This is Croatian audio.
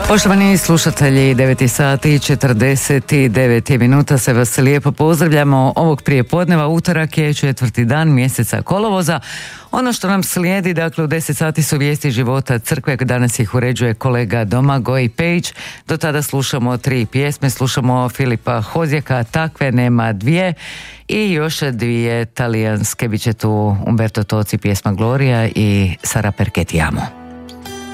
Poštovani slušatelji, 9 sati i 49 minuta, se vas lijepo pozdravljamo. Ovog prijepodneva, utorak je 4. dan mjeseca kolovoza. Ono što nam slijedi, dakle u 10 sati su vijesti života crkve, danas ih uređuje kolega Domagoj Pejić. Do tada slušamo 3 pjesme, slušamo Filipa Hozjaka, Takve nema dvije, i još 2 talijanske, bit će tu Umberto Toci, pjesma Gloria i Sara Perché ti amo.